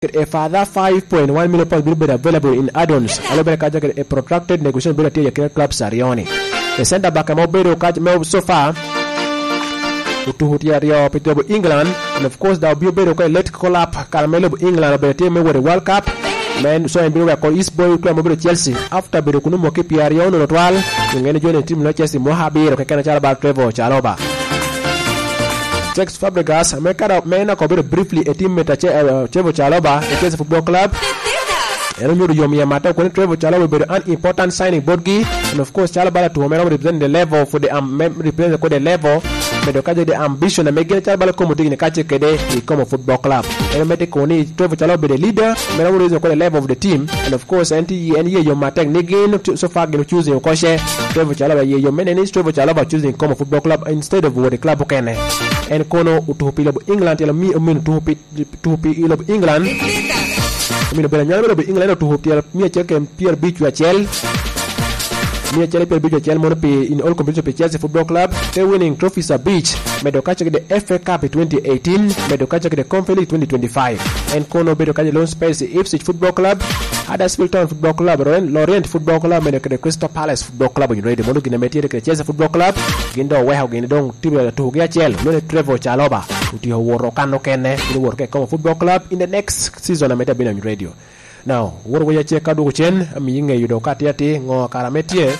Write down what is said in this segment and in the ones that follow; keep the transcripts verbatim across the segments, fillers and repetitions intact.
a further five point one million pounds will be available in add-ons. Alobere kaja a protracted negotiation will be a club Sarioni. The centre back Mobero kaja so far utuhutia rio pitobo England, and of course there will be a let call up Carmelo England over the team with the World Cup. Men so in biwa call East Boy Club Mobile Chelsea after Berukuno Moki Piario no twal ngene join the team no Chelsea Mohabi ro kana chala ba Trevor Chalobah. Tex Fabregas amekara mena ko briefly a teammate uh, Trevor Chalobah at Chelsea Football Club. Elomuru Yomi Amata ko Trevor Chalobah be an important signing Bodgi, and of course Chalobah to home represent the level for the um, represent the level Medokaje the ambition and make Chalobah come to kache kede become a football club. Elomete ko ni Trevor Chalobah the leader, Medokaje is the level of the team, and of course N T E and ye Yomata again so far going to choose Koshe Trevor Chalobah ye Yomen and Trevor Chalobah choosing come a football club instead of what the club can. And kono utuhupi lobo England tela mi umin utuhupi utuhupi lobo England umin bela nyala lobo England utuhupi tela mi cheke Pierre Bichu achel mi cheke Pierre Bichu achel mono pe in all competitions pe Chelsea Football Club they winning trophies at beach medoka cheke the F A Cup twenty eighteen medoka cheke the Conference League twenty twenty-five and kono medoka loan space Ipswich Football Club Huddersfield Town Football Club Lorient Football Club medoka the Crystal Palace Football Club in ready mono gina metie the Chelsea Football Club gindo weha gina dong tibu to gia chel no Trevor Chalobah uti woro kano kene ni work come Football Club in the next season ameta bina on radio. Now woro we check adu chen ami yinge yudo kati ati ngo karametie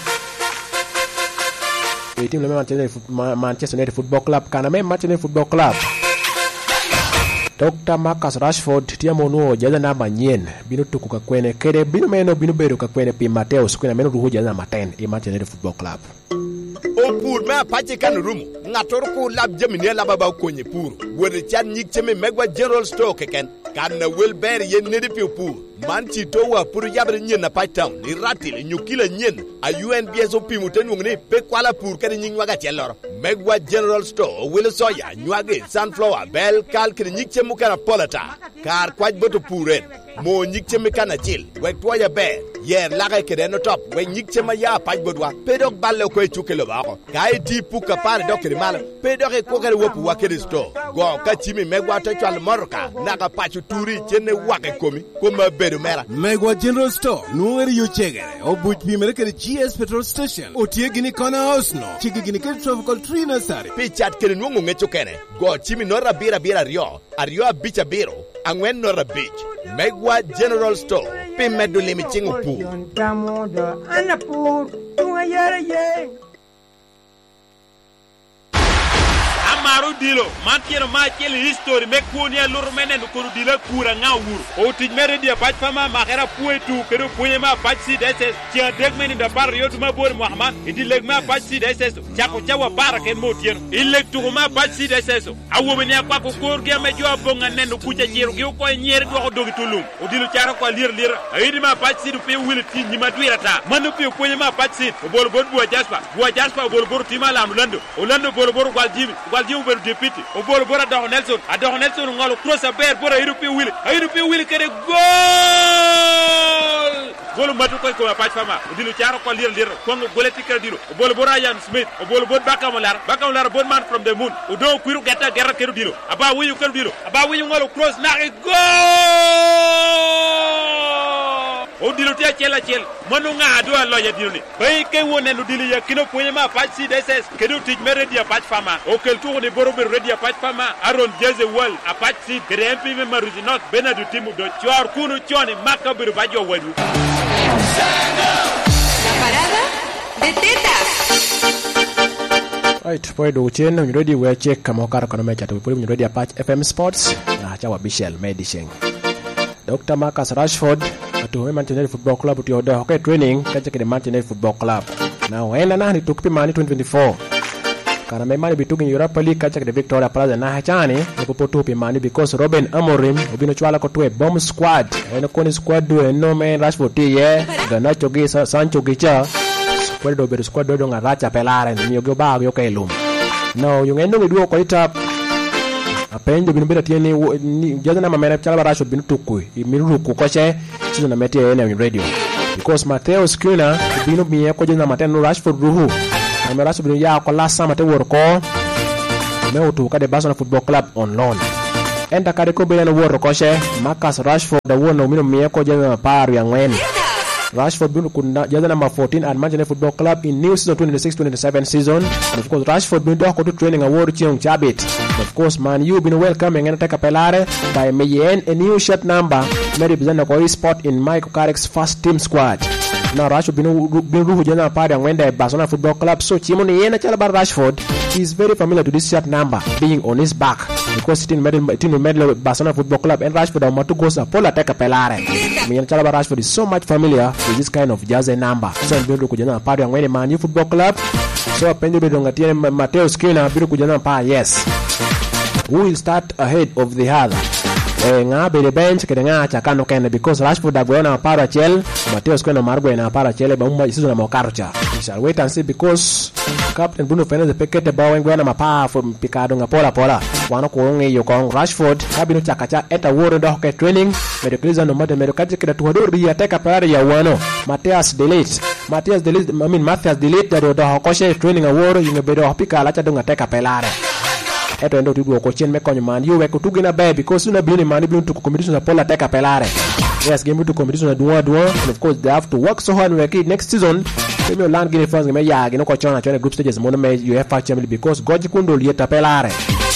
e team le Manchester United Football Club kana me Manchester United Football Club Doctor Marcus Rashford tiamo no jaza na manyien bino tukuka kwene kede bino meno bino bedo ka kwene pi Mateus kwene meno ruho jaza na ten e Manchester United Football Club o pur ma pache kan rumu ngator ko lab jemine la baba ko nye pur wori chan nyik cheme megwa General Store keken kan na Wilber yen ne de pur man ti to wa pur yabre nyen na Python ni ratil nyukila nyen a U N B S o pimu tenu ngni pe kwala pur kan nyin waga chelor megwa General Store wil soya nywage sunflower bel kal kri nyik chemu kana polata kar kwaj boto puren mo nyik cheme kana chil wek toya be yer laga kede no top we nyik chema ya paj bodwa pedok balle ko chukelo bako kai di puka par dokri mal pedok ko kare wopu wakede sto go ka chimi megwa to chwal morka naga pachu turi chene wake komi kuma bedo mera Megwa General Store nuweri yo chege obuj bi mere kede G S Petrol Station otie gini kona house no chigi gini kede tropical tree nursery pichat kede nungu ngecho kene go chimi nora bira bira rio ario bicha biro angwen nora beach Megwa General Store pe medule mi chingu pu Amaru dilo mantieno ma chele history me kunia lur menen ko dilo kura ngawur o tij mere dia paj fama ma khera puetu kedo puye ma paj si deses ti deg meni da bar yotu ma bor muhammad idi leg ma paj si deses chako chawa baraken motien ilek tu ma paj si deses awo be ne kwa ko kor ge me jo bonga nen ku ca jiru gi ko nyer do dogi tulum o dilo chara ko lir lir ayidi ma paj si du pe wil ti ni ma duirata manu pe puye ma paj si o bol bol bo jaspa bo jaspa bol bor ti ma lam lando o lando bol bor gwal jibi gwal jibi ber deputy o bol bor da Nelson ado Nelson ngalo cross a ber bor ayidi pe wil ayidi pe wil kede gol gol matu ko ko paj fama o dilo chara ko lir lir ko goleti kede dilo o bol bor Ian Smith o bol bor bakamolar bakamolar bon man from the moon o do kuiru getta gerra kede dilo aba wiyu kede dilo aba wiyu ngalo cross na gol o dilo te chela chel manu nga do lo ya dilo ni bay ke wone no dilo ya kino poye ma paj si deses kedo tij mere dia paj fama o kel tour de borobe redia paj fama aron jeze wal a paj si kede mp me maruzi not benadu timu do chwar kunu choni makabir bajo wadu la parada de tetas. Right, boy do chen you ready we check kama okara kono mecha to puli ready patch F M Sports na chawa Bishel Medicine Doctor Marcus Rashford to Manchester United Football Club to the hockey training katika the Manchester United Football Club na wenda na ni tukupi mani twenty twenty-four kana memani bitugi Europa League katika the Victoria Plaza na hachani nipopo tupi mani because Ruben Amorim obino chwala ko to bomb squad eno koni squad do no man Rashford ye the Nacho Gisa Sancho Gicha squad do beru squad do ngaracha pelare ni yogo ba yo kailum no yung endo ngiduo ko itap apende bino beta tieni jaza na mamera chala Rashford bino tukui imiru ku ko che sino na meti ene radio because Matteo Skuna bino biye ko jaza Matteo Rashford ruhu ame Rashford bino ya ko last sama te wor ko me utu ka de Barcelona Football Club on loan enta kare ko bena woro koshe Marcus Rashford da wono mino mieko jana paru ya ngwen Rashford bin kunda jana number fourteen at Manchester Football Club in new season twenty-six twenty-seven season. And of course Rashford bin do ko to training award chiong chabit. Of course Man U been welcoming and take a pelare by Mayen a new shirt number may represent a spot in Michael Carrick's first team squad. Now Rashford bin bin ruhu jana paru ya ngwen da Barcelona Football Club so chimoni yena chala bar Rashford is very familiar to this shirt number being on his back because sitting medal team medal Barcelona Football Club and Rashford are to go sa pola take a pelare. Miyan chala bar Rashford is so much familiar with this kind of jersey number. So biru kujana paru ya ngwen Man U Football Club. So penjo biru ngatie Matteo Skinner biru kujana pa yes. Who will start ahead of the other? Eh nga be the bench kede nga chakano kene because Rashford agona para chel Matteo Skinner margo na para chele ba umma isizo na mokarcha. We shall wait and see because Captain Bruno Fernandes pekete ba wengwana mapa from Picado nga pola pola wana ko ngi yo kong Rashford kabino chakacha eta woro ndo ke training medo kliza no mode medo kati kida tuwado ria teka pare ya wano Matthias De Ligt Matthias De Ligt I mean Matthias De Ligt do do koshe training aworo yinga bedo hopika lacha do nga teka pelare eto ndo tudu ko chen me konyo Man U we ko tugina be because una bini Man bini to competition na pola teka pelare. Yes, game to competition na duwa duwa and of course they have to work so hard we next season. Premier land gine fans game ya gino ko chona chona group stages mono me UEFA Champions League because goji kundo lieta pelare.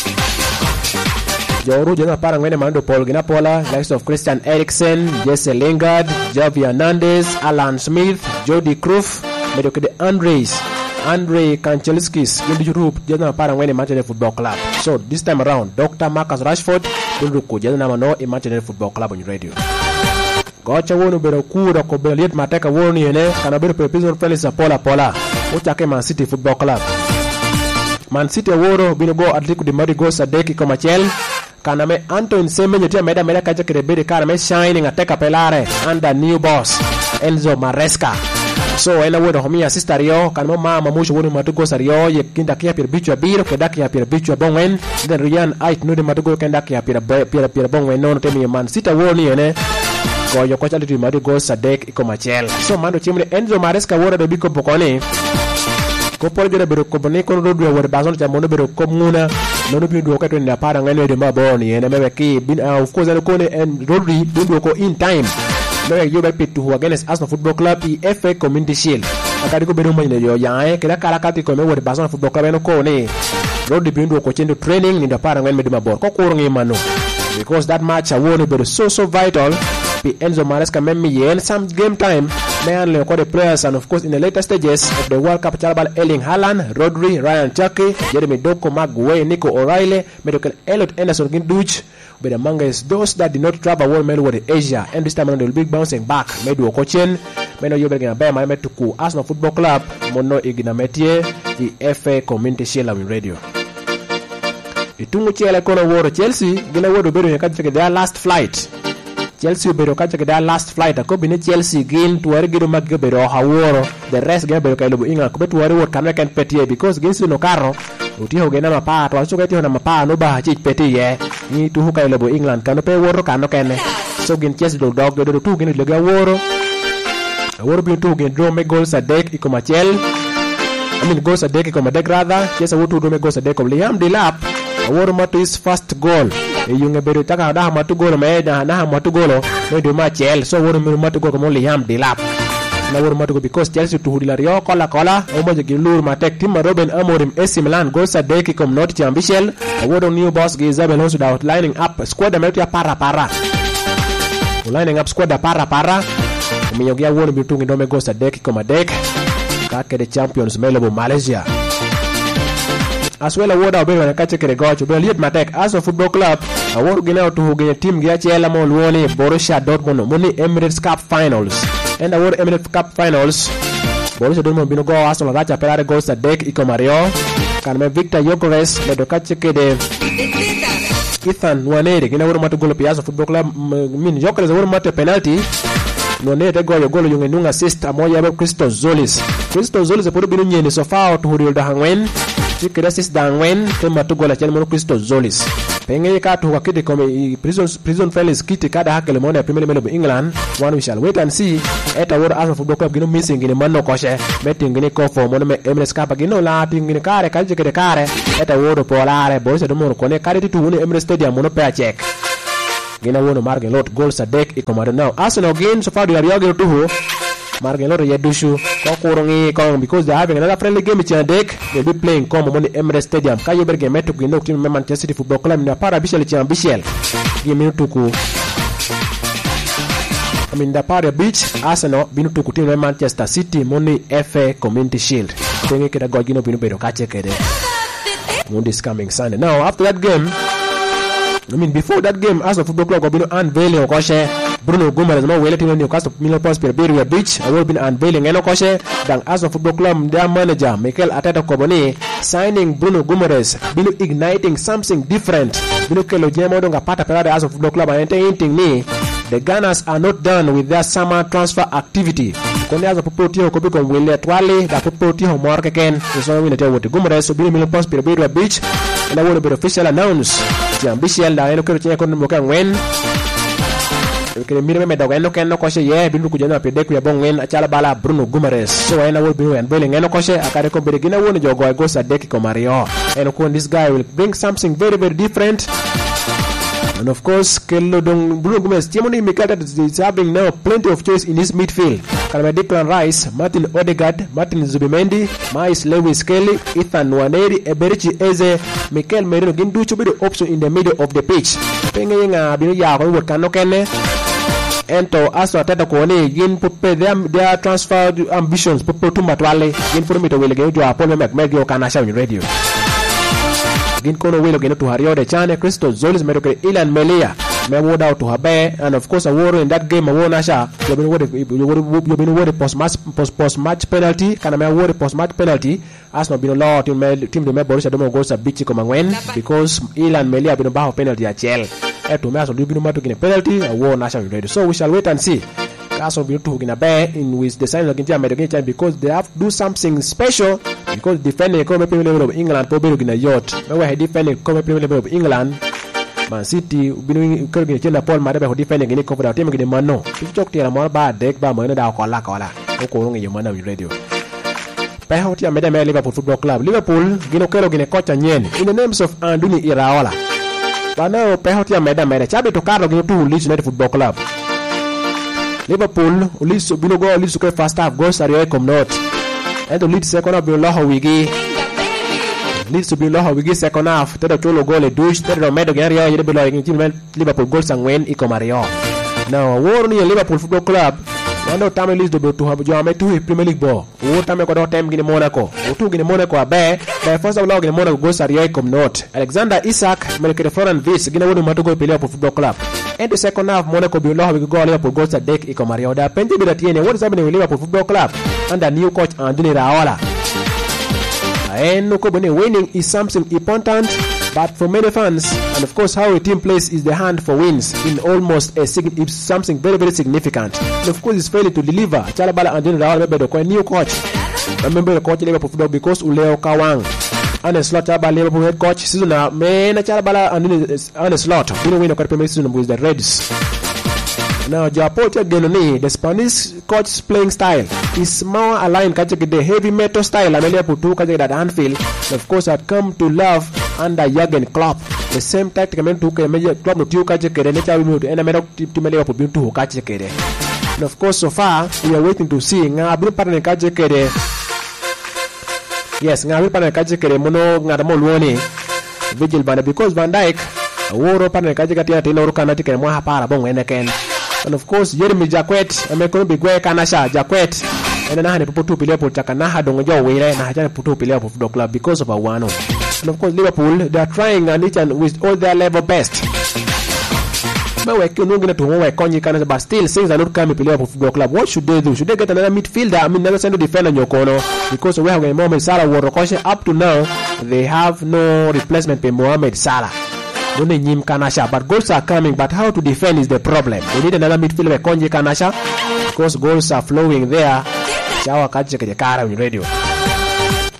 Joru jana para ngene mando Paul gina pola likes of Christian Eriksen, Jesse Lingard, Javi Hernandez, Alan Smith, Jody Cruyff, medo kede Andres Andre Kanchelskis gundi Europe jana para ngene Manchester Football Club. So this time around Doctor Marcus Rashford gundi ko jana mano in Manchester Football Club on radio. Gocha wono bero kura ko beliet mateka woni ene kana bero prepison Felix Pola Pola utake Man City Football Club. Man City woro bino go Atletico de Madrid go Sadeki ko Machel kana me Antoine Semenyo tia meda meda kaje kede bere kana me shining ateka pelare under new boss Enzo Maresca. So ena wono homia sister yo kana mama musho wono matugo sario ye kinda kia pir bicho biro keda kia pir bicho bonwen then Ryan Ait no de matugo kenda kia pir pir pir bonwen no temi Man City woni ene yo kocha litu mari go Sadek iko Machel. So mando chimre Enzo Maresca wora do biko pokone ko por gere bero ko bone ko do do wora bazon cha mono bero ko muna no no bindo ko to nda para ngene de maboni ene mebe ki bin uh, of course ko ne and Rodri bindo ko in time no yo be pitu against Arsenal Football Club i F A Community Shield akadi ko bero manyne yo yae kila kala kati ko me wora bazon Football Club no ko ne Rodri bindo ko chendo training ni nda para ngene de mabor ko ko ngi mano because that match I won be so so vital. Enzo Maresca memi yen some game time man le ko the players and of course in the later stages of the World Cup chalbal Erling Haaland, Rodri, Ryan Cherki, Jeremy Doku, Maguire, Nico O'Reilly, medical Elliot Anderson Ginduch, but among us those that did not travel world medal with Asia and this time around they will be bouncing back medu coaching meno yo begina ba ma metu ku Arsenal Football Club mono igina metie the F A Community Shield on radio. Itungu chele kono woro Chelsea gina wodo bedo yakati their last flight. Chelsea bero kacha ke da last flight ko bine Chelsea gin tuwari gido magge bero haworo the rest gena bero kailobo inga ko betuwari wot kan kan petie because gin sino karo uti ho gena mapa to aso kati ho na mapa no ba chi petie ni tu ho kailobo England kan pe woro kan kene so gin Chelsea do dog do tu gin le ga woro woro bi tu gin do me goals a deck iko Machel I mean goals a deck iko Madek rather Chelsea wotu do me goals a deck of Liam Delap woro mato his first goal yunge bero taka da matu golo me da na matu golo no do Machel so woro mi matu golo mo Liam Delap na woro matu go because Chelsea to hudila rio kola kola o mo jogi lur matek tim Ruben Amorim A C Milan go sa deki kom not chambichel woro new boss ge Isabel Honsu da lining up squad ametia para para lining up squad para para mi yogia woro bitungi do me go sa deki kom adek ka ke the champions melabo Malaysia. As well as what I'll be when I catch a goch, will lead my tech as a football club. I won't get out to get a team Giachela Molwoni, Borussia Dortmund, Money Emirates Cup Finals. And I want Emirates Cup Finals. Borussia Dortmund Bino go as well as a Pelare goes at deck Iko Mario. Can me Victor Yokores, Medokache de Ethan Waneri, in a woman to go to Piazza Football Club. Mean Yokores, a woman to penalty. No need to go your goal, you can assist a more Christo Zolis. Christo Zolis, a put in the sofa to who will the hangwen. Chikira sis dangwen tema to gola chel mono Christo Zolis Penge ka to kiti come prison prison fellas kiti kada hakele mona Premier League of England. One we shall wait and see. Eta wor Arsenal Football Club gino missing gino manno koshe. Meeting gino ko for mono me Emirates Cup gino la ting gino kare kaje kede kare. Eta wor polare Borussia Dortmund kone kare ti tu woni Emirates Stadium mono pe check. Gina wono margin lot goals a deck ikomado now. Arsenal again so far they are yogi to who. Margin lot yedushu kokurongi kong because they are having another friendly game in deck. They will be playing come on the Emirates Stadium. Kayo berge metu gino team Manchester City Football Club na para bishel chi ambitiel. Game tuku. I mean the para beach Arsenal binu tuku team Manchester City money F A Community Shield. Tenge keda gogino binu bedo kache kede. Monday is coming Sunday. Now after that game I mean, before that game, Arsenal Football Club have been unveiling Okoshe. Bruno Guimaraes no wele team Newcastle Milan Prosper Beria Beach. I will been unveiling Okoshe. Then Arsenal Football Club, their manager Mikel Arteta Koboni signing Bruno Guimaraes, been igniting something different. Been kelo jemo donga pata pelada Arsenal Football Club and anything ni. The Gunners are not done with their summer transfer activity. Kone Arsenal Football Team ko biko wele twali da Football Team homework again. So we need to wote Guimaraes so been Milan Prosper Beria Beach. And I want to be official announce. Ambitial da eno kero chenye kono moka ngwen kere mire me da eno keno koshe ye bindu kujana pede ku ya bongwen achala bala Bruno Guimaraes so ena will be and bowling eno koshe akare ko bere gina woni jogo go sadeki ko Mario eno ko this guy will bring something very very different. And of course, Kello Dong Bruno Guimaraes, Timoni Mikata is having now plenty of choice in his midfield. Kalama Declan Rice, Martin Odegaard, Martin Zubimendi, Mais Lewis Kelly, Ethan Nwaneri, Eberichi Eze, Mikel Merino Gindu to be the option in the middle of the pitch. Pengen nga binu ya ko work no kenne. Ento aso atata ko ni gin pupe their their transfer ambitions pupe to matwale gin for me to wele ge jo apolo mek mek yo kana show radio. Gin kono welo geno to Hario de Chane, Christo Zolis Medoke Ilan Melia, me word out to Habe, and of course a war in that game a war nasha, you been word you been word post match post post match penalty, can me word post match penalty, as not been a law to me team the me Borussia Dortmund goes a bitch come when because Ilan Melia been about penalty at Chel. E to me as do been to get a penalty, a war national ready. So we shall wait and see. As of you to in a bear in which the sign of India because they have to do something special because defending the Premier League of England probably in a yacht. Now we defending the Premier League of England, Man City, been encouraging China Paul Madaba who defending any cover team in the Mano. If you talk to a more bad deck by Mona Kola Kola, Okorong your man of radio. Pehotia Madame Liverpool Football Club, Liverpool, Gino Kero in a coach and yen in the names of Anduni Iraola. But now Pehotia Madame Chabi to Carlo Gino to Leeds United Football Club. Liverpool leads to Bino go leads to first half goals are here come not. And to lead second half Biloho Wigi. Leads to Biloho Wigi second half. Ted Cholo goal a douche. Ted Romedo Garia you below Liverpool goals and win Ikomario. Now war near Liverpool Football Club. And no time leads to to have Joame to Premier League ball. War time got time in Monaco. Or two in Monaco a bear. The first of log in Monaco goals are here come not. Alexander Isak Melke Foreign Vis Gina Matogo Liverpool Football Club. And the second half, Monaco Biloho will go Liverpool goals at deck Ikomario. They are painted with the what is happening with Liverpool Football Club under new coach Andoni Raola. And Nukobone winning is something important, but for many fans, and of course how a team plays is the hand for wins in almost a it's something very very significant. And of course it's failing to deliver. Chalabala Andoni Raola remember the new coach. Remember the coach Liverpool Football because Uleo Kawang. And a slot by Liverpool head coach season now man Chalabala and a slot didn't win a Premier season with the Reds. Now Japote Genoni, the Spanish coach's playing style is more aligned with the heavy metal style and Liverpool took at Anfield. Of course had come to love under Jurgen Klopp. The same tactic meant to major club no tuka chekere nature we to enemy to Liverpool bin to ka chekere. And of course so far we are waiting to see nga bru partner ka chekere. Yes, nga bru partner ka chekere mono nga mo luoni Vigil bana because Van Dijk woro partner ka chekere tina uruka na chekere mo hapara bongo eneken. And of course Jeremy Jacquet amekuwa bigwe kanasha Jacquet ena na hane pupu pile po takana hadongo jo wire na hajana pupu pile po football club because of a wano. And of course Liverpool they are trying and it and with all their level best. But we can get to one konyi kanasha but still things are not coming pile po football club. What should they do? Should they get another midfielder? I mean never send to defend on your corner because we have a Mohamed Salah Worokoshe up to now they have no replacement for Mohamed Salah. Don't need Kanasha, but goals are coming. But how to defend is the problem. We need another midfielder, Konji Kanasha, because goals are flowing there. Shawa Kachek the car on radio.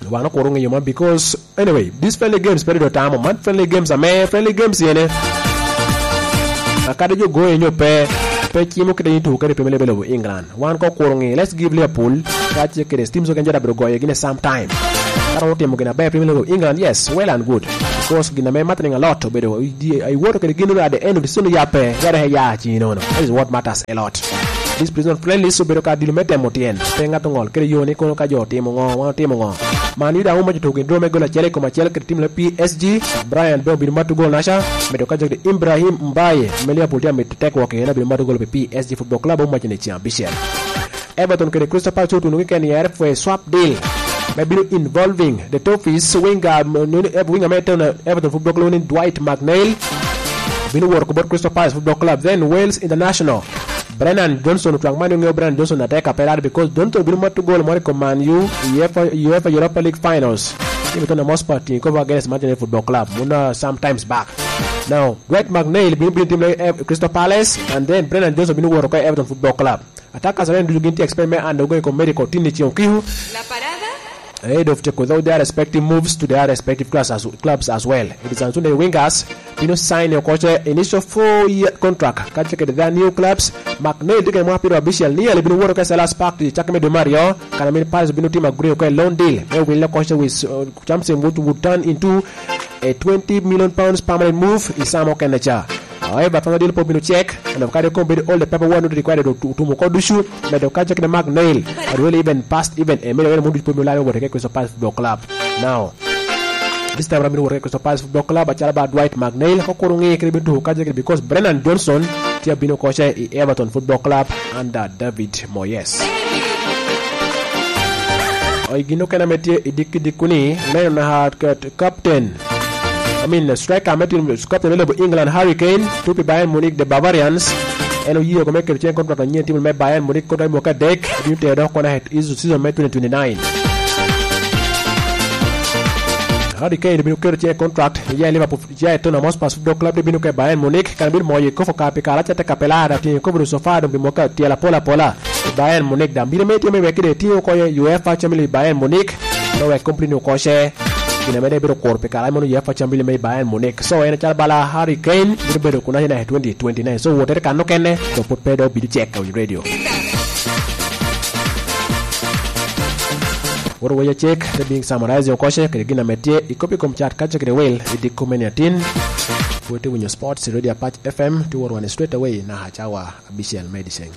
wana ko rongi yoma because anyway these friendly games very do time man friendly games are me friendly games yene akade jo go enyo pe pe chimo kede ni to kede pe mele belo England wan ko ko rongi let's give Liverpool ka che kede teams so kan jada bro go yegine sometime karo temo gina be Premier League England yes well and good because gina me mattering a lot but I want to get at the end of the season yape gara ya chi no no that is what matters a lot this prison friendly so bero ka dilumete motien penga tongol kere yoni kono ka jo timo ngo wa timo ngo mani da uma to gendro me gola chele koma chele team la P S G Brian do bi matu gol nasha me do ka jode Ibrahim Mbaye melia potia me tek wo ke na bi matu gol be P S G Football Club uma chene championship Everton kere Crystal Palace to nuke ni R for a swap deal maybe involving the Toffees winger winger meton Everton Football Club in Dwight McNeil been work about Crystal Palace Football Club then Wales International Brennan Johnson to Man U Brennan Johnson attack apelado because don't be matu goal more command you UEFA UEFA Europa League finals even the most part in cover against Manchester Football Club muna sometimes back now Dwight McNeil been been team like Crystal Palace and then Brennan Johnson been work at Everton Football Club attackers are doing the experiment and going to medical Tinichi Onkihu La parada ahead of take without their respective moves to their respective clubs as, clubs as well. It is until the wingers, you know, sign your coach initial four-year contract. Can check their new clubs. McNeil taking more period official nearly been working as a last park to check me de Mario. Can I mean Paris been team agree okay loan deal. They will not coach with uh, Champions would would turn into a twenty million pounds permanent move. Isamo Kenecha. However, from the deal pop in check and of carry come all the paperwork not required to to Mokodushu, but the catch the McNeil and really even past even a million mood to Milano with a Crystal Palace Football Club. Now, this time I'm going to work Crystal Palace Football Club, but about Dwight McNeil, Hokorungi to catch because Brennan Johnson, Tiabino coach Everton Football Club under David Moyes. Oigino Kanamete Idiki Dikuni, Leonard captain. I mean, the striker met in captain available England Hurricane, to be Bayern Munich, the Bavarians. And you can make a change contract on your team met Bayern Munich, Kotai Moka Deck, due to a dog on a season May twenty twenty-nine. Hurricane, the Binuka change contract, yeah, Liverpool, yeah, Tona Mospas Football Club, the Binuka Bayern Munich, can be more Yoko Capicala, Capella, that you cover so far, the Moka, Tiala Pola Pola, Bayern Munich, the Binomate, may make it a Tio Koya, UEFA Champions Bayern Munich, no, I complete no Koshe. Ina mede biro korpe kala mono ya facha mbili mai Bayern Munich so ena chalbala Hurricane biro biro kuna hina twenty twenty-nine so wotere kano kene to put pedo bidi check on radio woro waya check the being summarize your koshe kile gina metie ikopi kom chat kache kile well idi komeniatin wote winyo sports radio patch F M to one straight away na hachawa official medicine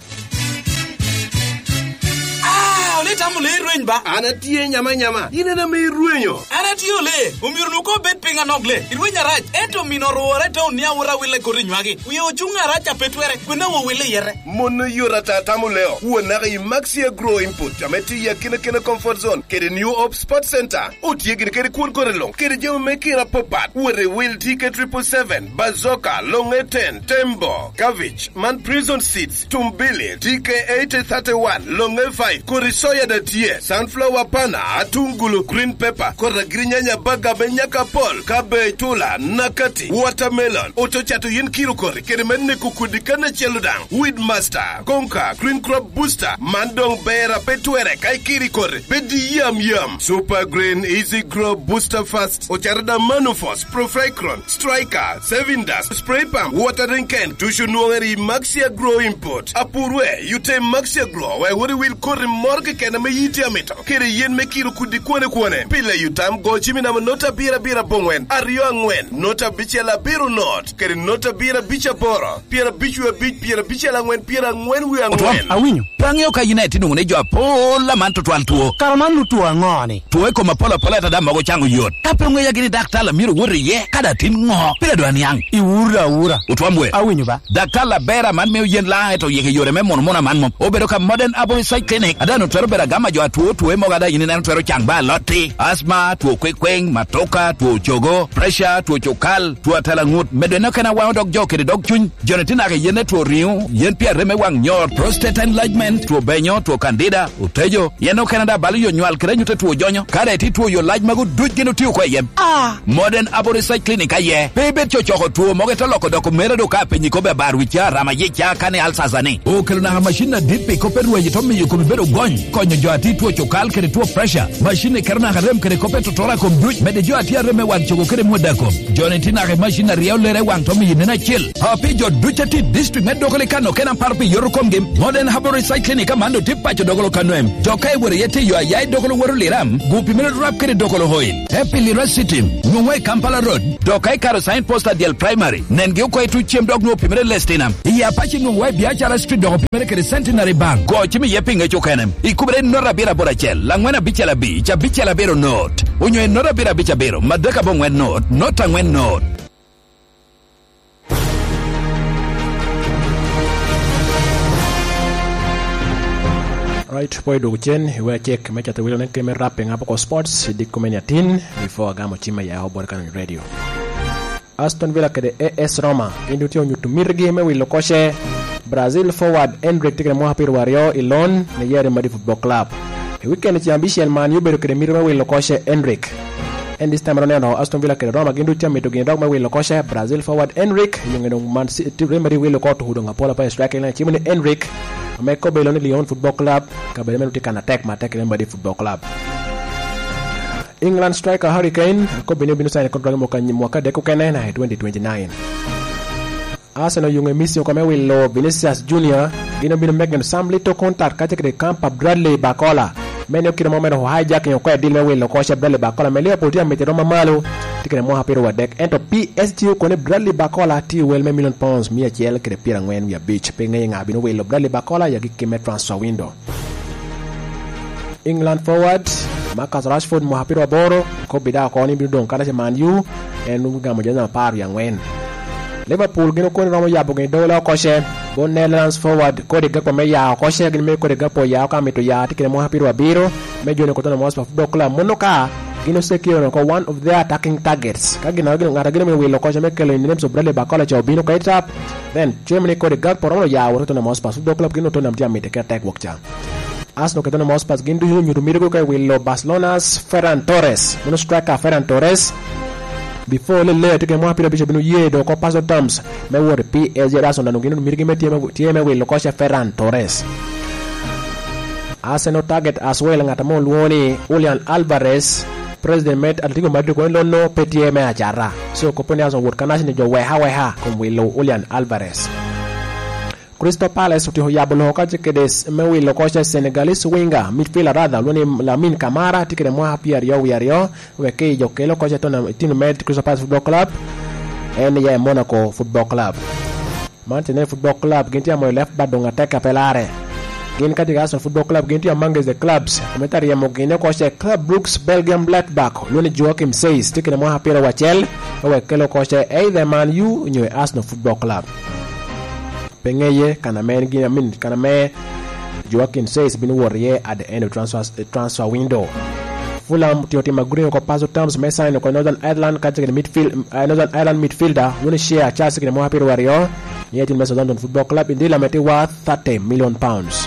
tamu le rueny ba ana tie nyama nyama ine na me ruenyo ana tio le umiru nuko bet pinga nogle ruenya rach eto minoro ore to nia ura wile korinywagi uye ochunga racha petwere kwena wo wile yere mono yura ta tamu leo uona ga Maxia Grow Input ameti ya kina kina comfort zone kede new op sport center utie gine kede kun korelong kede jemo mekira popat ure will T K seven seven bazooka long ten tembo cabbage man prison seeds tumbili T K eight thirty-one long five kurisoya da tie sunflower pana atungulu green pepper kora grinyanya baga benyaka pol kabe tula nakati watermelon otochato yin kilo kori kede menne kukudikana cheludang weed master konka green crop booster mandong bera petwere kaikiri kori bedi yam yam super green easy grow booster fast ocharada manufos profecron striker saving dust spray pump watering can tushu nuangeri Maxia Grow Import apurwe yute Maxia Grow we wori will kori morgue kena me yiti amito kere yen me kiru kudi kwane kwane pile yutam go chimi na nota bira bira bongwen ario angwen nota bichela biru not kere nota bira bicha boro pira bichwe bich pira bichela ngwen pira ngwen wi angwen awinyo pangyo ka United ngune jo apola manto twal tuo karamanu tuo ngone tuo ko mapola pola ta dama go changu yot kapengwe ya gini daktala miru wori ye kada tin ngo pira dwani yang iwura ura utwambwe awinyo ba daktala bera man me yen la to yeke yore me mon mona man mom obero ka modern abo site clinic adano twero bera gama jo atuo tuo mo gada yini na twero changba loti asma tuo kwekweng matoka tuo chogo pressure tuo chokal tuo talangut medeno kana wa dog jo kede dog chun jonetina ke yene tuo riu yen pia reme wang nyor prostate enlargement tuo benyo tuo candida utejo yeno Canada bali yo nywal krenyu te tuo jonyo kada ti tuo yo large magu duj gino tiyo kwa yem ah modern abo site clinic aye bebe chocho tuo mo geto loko doko mere do ka penyi ko be barwicha rama yicha kane alsazani o kelna machine dipi ko perwe yitomi yuko bero gon konyo jo ati tuo chokal kere tuo pressure machine karna harem kere kopeto tora kom duj mede jo ati areme wang chogo kere modako jone tina ke machine riau lere wang to mi nena chill happy jo duchati district medokole kano kenan parpi yorkom game modern harbor recycling kamando tipa jo dogolo kanoem jo kai wore yete yo ayai dogolo woro liram gupi mele rap kere dogolo hoil happy lira city nywe Kampala road do kai karo sign poster del primary nenge ko itu chem dog no pimere lestinam ya pachi nywe biachara street do pimere kere centenary bank go chimi yepinga chokanem ikubere nora bira borachel langwena bichela bi cha bichela bero note unyo nora bira bicha bero madaka bongwen note not angwen note. Right, boy do chen we check mecha to willen keme rapping up ko sports di komeniatin before gamo chima ya obor kan radio. Aston Villa kede A S Roma indutio nyutu mirgi me willo koshe Brazil forward Endrick tigre mo hapir wario ilon ne yere madi football club. E weekend chi ambition man you better kede mirgo willo koshe Endrick. And this time around Aston Villa kede Roma gindu chame to gindu ma willo koshe Brazil forward Endrick yungeno Man City remedy willo ko to hudonga pola pa striking line chimene Endrick Meko Beloni Lyon Football Club kabeleme utika na attack ma attack Lembadi Football Club. England striker Harry Kane ko bini binu sign contract mo kan mwaka deko kene na twenty twenty-nine. Arsenal yung emission ko me willo Vinicius Junior gino binu Megan Samli to contact kache kede kampa Bradley Bacola meno kira momeno hijack yo ko deal me willo ko Bradley Bacola me Liverpool ti amete Roma malo tikere mo hapiro wa dek ento P S G ko ne Bradley Bacola ti wel me million pounds mi achiel kede pira ngwen ya beach pe ngai ngabi no willo Bradley Bacola ya gikime transfer window. England forward Marcus Rashford mo hapiro boro ko bida ko ni bidon kana se Man U enu gamo jana par ya ngwen. Liverpool gino ko Roma ya bogen dola ko she bon Netherlands forward ko de gapo me ya ko she gino me ko de gapo ya ka mito ya tikere mo hapiro abiro me jone ko tono mo football club monoka gino secure ko one of their attacking targets kagina gino ngara gino me wilo ko she me kelo in names of Bradley Bacola cho bino ko itap then Germany ko de gapo Roma ya wo tono mo football club gino tono mtia mite ka attack work cha Arsenal ke tono mo spas gindu yu nyutu mirgo ko wilo Barcelona's Ferran Torres mono striker Ferran Torres before le le tike mo hapira bisho binu yedo ko paso terms me wor P S G raso ndanu gino mirgi me tieme tieme wilo ko she Ferran Torres. Arsenal target as well ngata mo luoni Julian Alvarez president met Atletico Madrid ko lono petie me ajara so ko pone aso wor kanashi ne jo weha weha ko wilo Julian Alvarez. Crystal Palace uti hoyabolo ka chikedes me wilo ko she Senegalese winger midfielder rather luoni Lamine Camara tikere mo hapia rio rio we ke jo kelo ko she tona tino med Crystal Palace Football Club en ya Monaco Football Club. Manchester Football Club ginti amo left back donga teka pelare gin katika Arsenal Football Club ginti among the clubs komentari ya mogine ko she Club Brugge Belgium left back luoni Joachim says tikere mo hapia wachel we kelo ko she either Man U nyo Arsenal Football Club pengeye kana men gina min kana me Joaquin says been worried at the end of transfer uh, transfer window. Fulham tioti maguri ko paso terms me sign ko Northern Ireland katika midfield uh, Northern Ireland midfielder woni share Chelsea kina mo hapiro wario yeti West London Football Club indila meti worth thirty million pounds.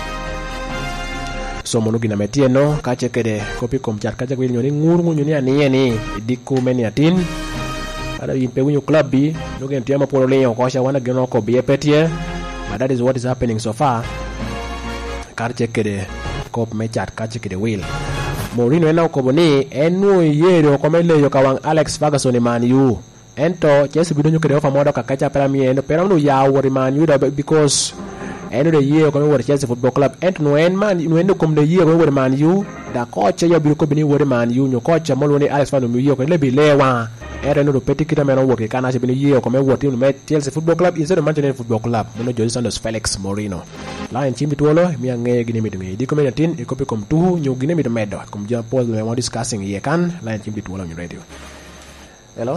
So monu gina metie no kache kede kopi komchar kache kwil nyoni ngurungu nyoni aniye ni diku meni atin ada impe winyo club bi no gen tiama polo leyo ko sha wana geno ko bi epetie. But that is what is happening so far. Karche kede kop mechat kache kede will. Mourinho ena ko boni enu yero ko mele yo kawang Alex Ferguson Man U. Ento Chelsea bidonyo kede ofa modo kakacha pera mi endo pera no ya wori Man U because eno de year ko wori Chelsea Football Club ento no en man no endo kom de year ko wori Man U da coach ya bi ko bini wori Man U nyo coach mo woni Alex Ferguson mi yo ko lebi lewa era no peti kita meno work kana se bini year ko me woti no me Chelsea Football Club instead of Manchester Football Club no Jose Santos Felix Mourinho lion chimbi tuolo mi ange gini mit mi di ko menatin e ko pe kom tu nyu gini mit medo kom ja Paul le mo discussing ye kan lion chimbi tuolo mi radio. Hello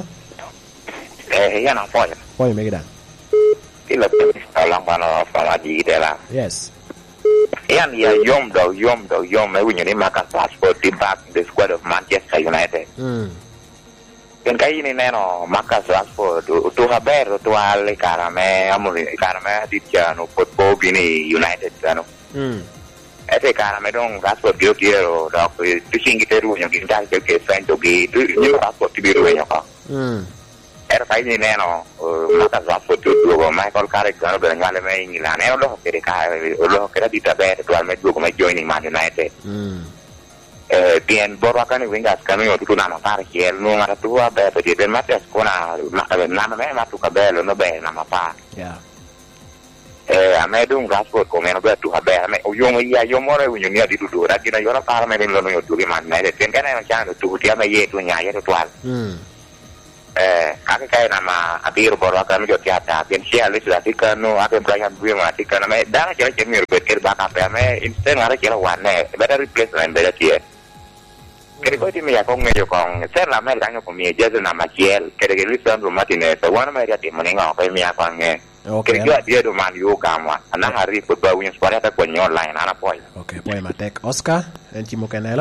eh ya na foi foi me gida kila pesta lang bana fala di dela yes yan ya yom do yom do yom me winyo ni Marcus Rashford di back the squad of Manchester United mm ken kai ni neno Marcus Rashford tu haber tu ale karame amuri karame di jano football bini United ano mm ete karame dong Rashford dio dio do tu singiteru nyo ginta ke ke sento ge tu ni Rashford ti biru nyo ka mm era kai ni neno Marcus Rashford due Michael Carrick no per ngale me in Milan e lo che ka lo che era di tabere attualmente due come joining Man United mm eh bien borra ni winga scamio tutto na fare che non era tua beh perché per me scuola ma na me ma tu cabello no beh na ma pa yeah eh a me un Rashford come no beh tu vabbè a me io mo io io mo io ni di tutto ra che io la fare me lo io tu man ne che che ne c'hanno tu ti a me ye tu nya ye tu al mm eh kake kai nama abir borwa kan yo tiata bien sia le sudah tikano ape Brian Bima tikano me da che che mi ripeter ba ka pe me instead ngare che la wane better replacement better tie che poi ti mi ya con meglio con se la me danno con mi jesu na machiel che che lui sta Martinez wana me ya ti mo ngo pe mi ya con che che io dia do man yo kamwa ana hari football win sport ta con online ana poi okay poi matek Oscar en chimo kenelo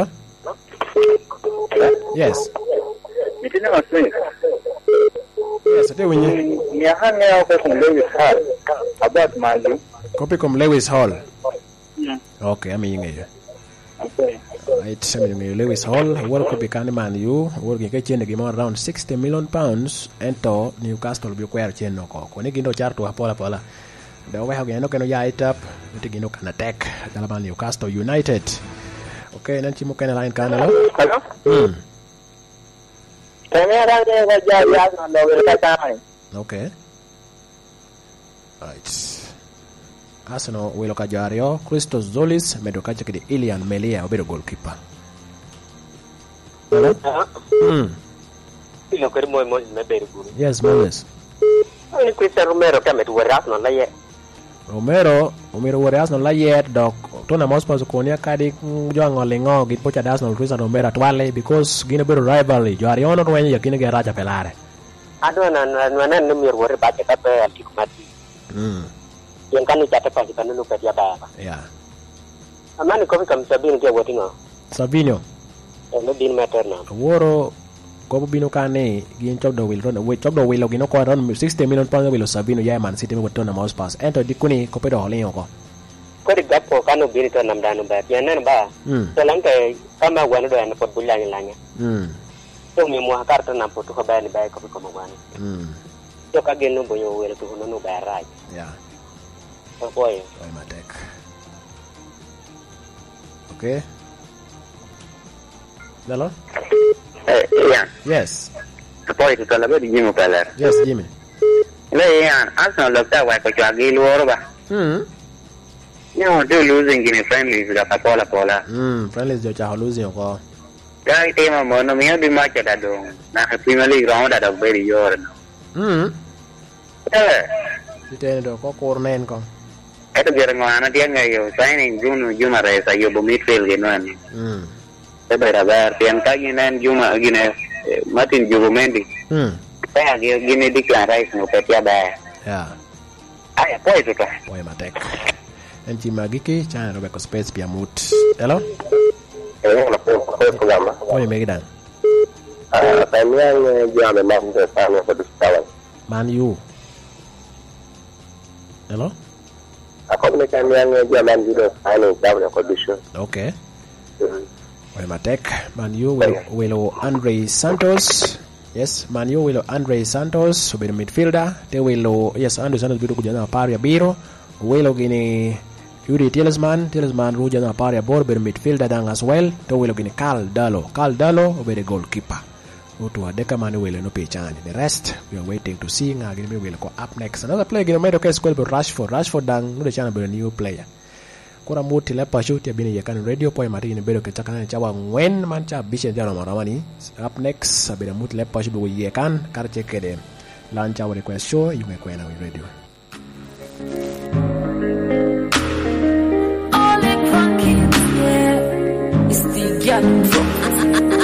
yes Itu nama swing. Yes, ate wenye. Ni hanga au kwa Lewis Hall. About Mali. Kopi kom Lewis Hall. Yeah. Okay, ami yinge. Okay. Right, ami yinge Lewis Hall. Work kopi kan Man U. Work ke chende gimo around sixty million pounds ento Newcastle bi kwer cheno ko. Ko ne gindo charto apola pola. Da we ha geno keno ya itap. Ite gindo kan attack. Dala ban Newcastle United. Okay, nanti mo kana line kana lo. Hello. Hmm. Okay. Right. Arsenal will look at Jario, Christos Zolis, Medokacha di Ilian Melia, obedo goalkeeper. Hello? Hmm. Yes, Moses. Romero kama tu Arsenal la ye. Romero, Romero wore Arsenal la ye dok. Tona Mospa Zukonia kadi joango lengo git pocha Arsenal Luisa Romero twale because gina bedo rivalry. Jario no wenye yakine ge raja pelare. Ado na na na no mir wore ba ta pe altikumati. Mm. Yang kan chata pa kan no pe dia ba. Yeah. Amani ko kam Sabino ke wotingo. Sabino. E no bin matter na. Woro ko bino kane gin chok do will run away chok do will gino ko ron sixty million pounds will Sabino ya Man City me Tona Mospa. Ento dikuni ko pedo holingo ko. Ko di gapo kanu bini to nam danu ba yana ba to lang kay kama wano do na potbulan lanya mm to mi mo karta na potu ko ba ni ba ko ko mo wani mm to ka genu bo yo wele to no ba right yeah to boy boy matek okay Dalo eh yeah yes poi to la vedi Jimmy Peller yes Jimmy lei ya Arsenal lo sta wa ko jagi loro ba mm no do losing in friendlies da papola pola mm friendlies jo cha losing ko dai tema mo no mi di ma cha da do na Premier League round da do very yor no mm eh titene do ko cornen ko eto gere ngana dia ngayo signing Juno Juma Reza yo bo midfield ge no ani mm e bera ber pian ka ginen Juma gine Martin Jugomendi mm pa ge gine Declan Rice no pe ya ba yeah ai poi to ka boy matek Enti magiki chana robe ko space pia mut. Hello? Hello, la po ko gama. Oye megidan. Ah, también ya me mando para por estaban. Man U. Hello? Ako me también ya man U ano double condition. Okay. Oye matek Man U will will Andre Santos. Yes, Man U will Andre Santos be midfielder. They will yes Andre Santos biru kujana paria biro. Will gini Yuri Tielemans, Tielemans ruja na pari bor ber midfielder dang as well. To will gini Carl Dalo, Carl Dalo be the goalkeeper. Utu adeka mani will no pichani. The rest we are waiting to see. Nga gini will go up next. Another player gini medo kes kwel be Rashford. Rashford dang no de chana be a new player. Kura muti lepa shoot ya bini yakan radio po mari gini bedo ke chakana chawa ngwen mancha bishe jana maramani. Up next abira muti lepa shoot be yakan karche kede. Lancha wa request show yume kwena we radio. All the cracking, yeah, it's the young